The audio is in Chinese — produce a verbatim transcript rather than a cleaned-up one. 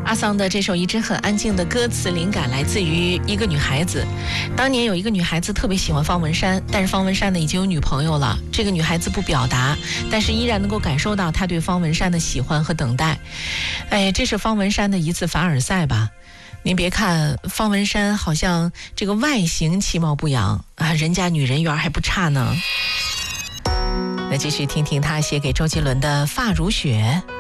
阿桑的这首《一只很安静》的歌词灵感来自于一个女孩子。当年有一个女孩子特别喜欢方文山，但是方文山呢已经有女朋友了。这个女孩子不表达，但是依然能够感受到她对方文山的喜欢和等待。哎，这是方文山的一次凡尔赛吧。您别看方文山好像这个外形其貌不扬啊，人家女人缘还不差呢。那继续听听他写给周杰伦的《发如雪》。